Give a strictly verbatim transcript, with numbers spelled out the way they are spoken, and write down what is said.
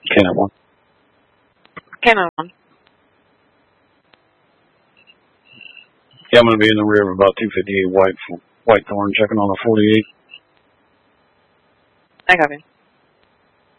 Cannon one. Cannon one. Yeah, I'm going to be in the rear of about two fifty-eight White Whitethorn, checking on the forty-eight. I copy.